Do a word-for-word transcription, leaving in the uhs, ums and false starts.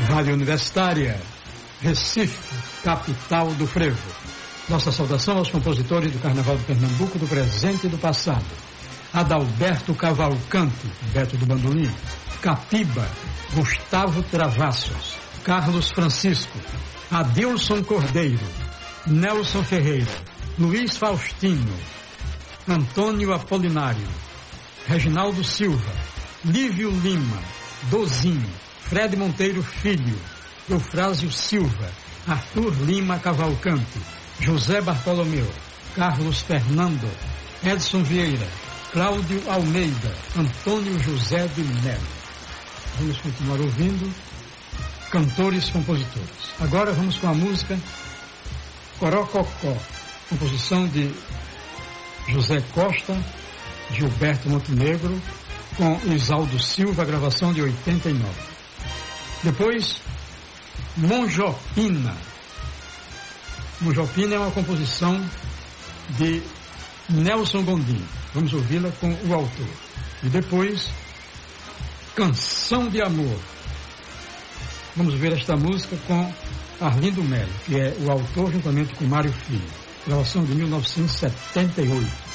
Rádio Universitária, Recife, capital do frevo. Nossa saudação aos compositores do Carnaval de Pernambuco do presente e do passado. Adalberto Cavalcante, Beto do Bandolim. Capiba, Gustavo Travassos. Carlos Francisco. Adilson Cordeiro. Nelson Ferreira. Luiz Faustino. Antônio Apolinário. Reginaldo Silva. Lívio Lima. Dozinho. Fred Monteiro Filho. Eufrásio Silva. Arthur Lima Cavalcante. José Bartolomeu. Carlos Fernando. Edson Vieira. Cláudio Almeida. Antônio José de Melo. Vamos continuar ouvindo cantores compositores. Agora vamos com a música Corococó, composição de José Costa, Gilberto Montenegro, com Isaldo Silva, gravação de oitenta e nove. Depois, Monjopina. Monjopina é uma composição de Nelson Gondim. Vamos ouvi-la com o autor. E depois, Canção de Amor. Vamos ver esta música com Arlindo Melo, que é o autor juntamente com Mário Filho. Gravação de mil novecentos e setenta e oito.